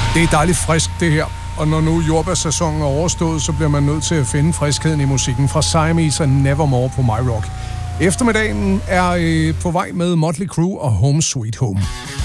Det er dejligt frisk, det her. Og når nu jordbærsæsonen er overstået, så bliver man nødt til at finde friskheden i musikken fra Siamese og Nevermore på My Rock. Eftermiddagen er på vej med Motley Crue og Home Sweet Home.